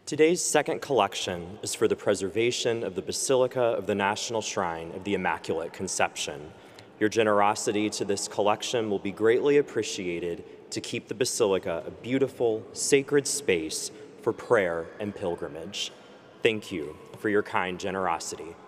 Today's second collection is for the preservation of the Basilica of the National Shrine of the Immaculate Conception. Your generosity to this collection will be greatly appreciated to keep the Basilica a beautiful, sacred space for prayer and pilgrimage. Thank you for your kind generosity.